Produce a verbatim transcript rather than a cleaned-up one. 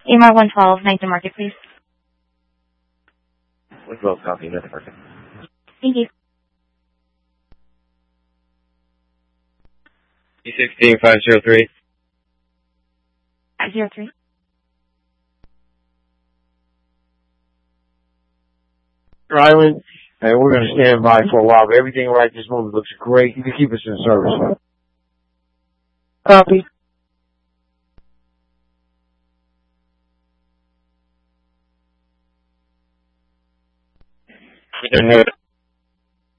A M R one twelve, nine to market, please. one twelve, copy, nine to market. Thank you. E sixteen, five zero three. five zero three. Island, and we're going to stand by for a while, but everything right this moment looks great. You can keep us in service. Copy. We don't have